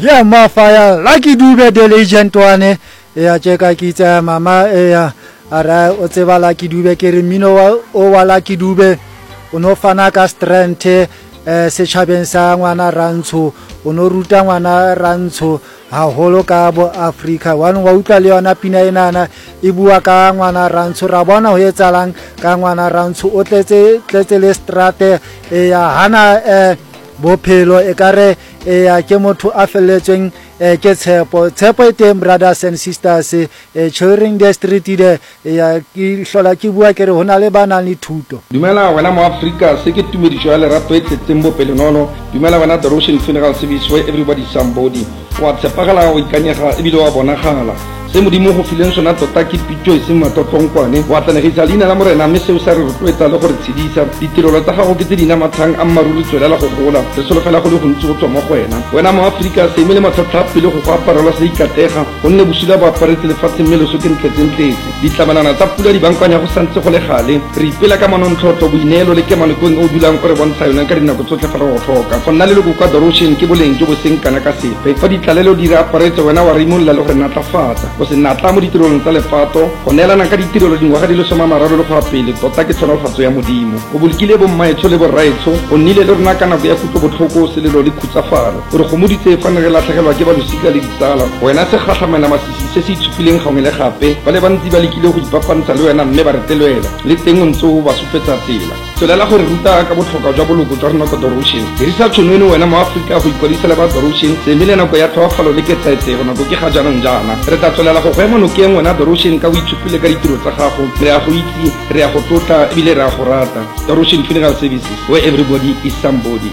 Yeah, mafaya Lucky Dube de legend one ya cheka kitsa mama ya ara o tseba Lucky Dube ke re mino wa Lucky Dube o no fana ka strength se chabeng sa ngwana Rantsho o no ruta ngwana Rantsho ha holo ka bo Africa wan wa utla le yona pina enana e bua ka ngwana Rantsho ra bona ho etsalang ka ngwana Rantsho o tletse le strate ya hana bophelo ekare ya ke motho a felletseng ke tshepo e teng brothers and sisters children the street de ya ke hlola ke bua ke re hona le bana le thuto. Dumela wena mo Africa se ke tumediso ya lerato e tletseng bopelo nono. Dumela wena Adoration Funeral Service where everybody is somebody wa tshepagala o ikanyega ebile wa bonagala se modimo go fileng sona tota ke pitso e seng matotlongkwane wa tlanegisa leina la morena mme seo sa re rotloetsa le gore tshedisa ditirelo tsa gago ke tse di namathang a mmaruri tswelela go gola re solofela go le gontsi go tswa mo go wena wena mo Africa se emele matlhotlha pele go go aparelwa se ikatega gonne bosula ba aparetse lefatshe mme le so ke ntletsentletse ditlamelana tsa pula di bankanya go santse go le gale re ipela ka manontlhotlho boineelo le ke malekong o dulang gore bontsha yona ka dinako tsotlhe fa re go tlhoka go nna le loko ka Adoration ke boleng jo bo seng kana ka sepe fa ditlalelo di re aparetse wena wa re imolola le gore natlafatsa go se natla mo ditirelong tsa lefato go neelana ka ditirelo dingwaga di le 30 le go apele tota ke tshwanafatso ya modimo o bolokile bo mmaetsho le borraetsho o nnile le rona ka nako ya kutlobotlhoko selelo le khutsafalo gore go moditse fa ne re latlhegelwa ke balosika le ditsala wena se gahlamela masisi se se itshupileng gangwe le gape ba le bantsi ba lekile go ipapantsha le wena mme ba retelwela le teng o ntse o ba supetsa tsela tswelela gore ruta ka botlhokwa jwa boloko jwa rona ka Adoration dirisa tšhono eno wena mo Africa go ikwadisa le ba Adoration se emele nako ya tlhoafalo le ketsaetsego nako ke ga jaanong jaana re tla tswelela go go ema nokeng wena Adoration ka o itshupile ka ditiro tsa gago re a go itse re a go tlotla ebile re a go rata Adoration Funeral Services where everybody is somebody.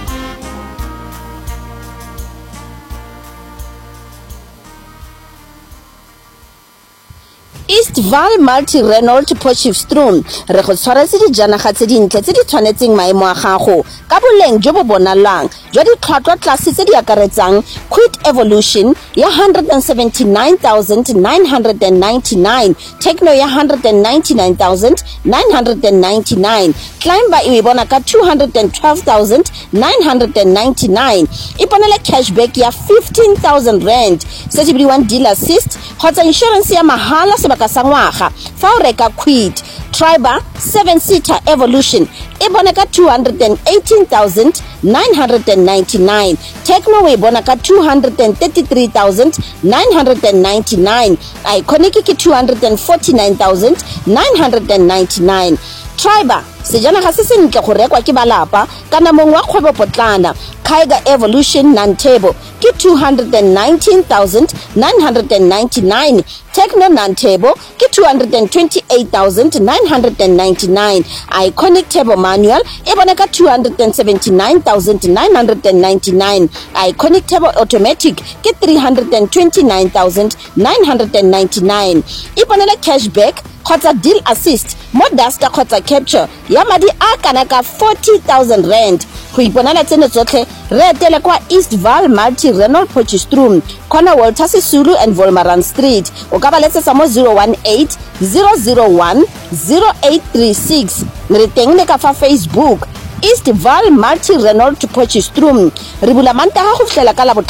East Vaal Multi-Renault Potchefstroom re go tshwaretse dijanaga tse dintle tse di tshwanetseng maemo a gago ka boleng jo bo bonalang jwa ditlhwatlhwa tlase tse di akaretsang Quid Evolution ya 179,999, Tecno ya 199,999, Climber e bona ka 212,999, e ponele cashback ya 15,000 rand se di bidiwang deal assist kgotsa insurance ya mahala sebaka sa ngwaga fa o reka Quid. Triber 7-seater Evolution e bona ka 218,999, Tecno e bona ka 233,999, Iconic ke 249,999. Triber sejanaga se sentle go rekwa ke balapa kana mong wa kgwebo potlana. Kaiga Evolution non-turbo ke 219,999, Tecno non-turbo ke 228,999, Iconic turbo manual e bona ka 279,999, Iconic turbo automatic ke 329,999, e ponela cashback kgotsa deal assist mo Duster kgotsa Capture ya madi a kana ka 40,000 rand. Go iponela tseno tsotlhe re etele kwa East Vaal Multi-Renault Potchefstroom kona Walter Sisulu and Wolmaran Street. O ka ba letsetsa mo 018 001 0836. Re teng le ka fa Facebook East Vaal Multi-Renault Potchefstroom. Re bula Mantaga go fitlhela ka la